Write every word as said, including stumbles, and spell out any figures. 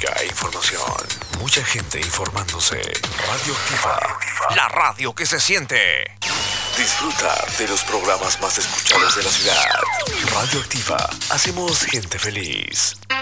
Mucha información, mucha gente informándose. Radioactiva, la radio que se siente. Disfruta de los programas más escuchados de la ciudad. Radioactiva, hacemos gente feliz.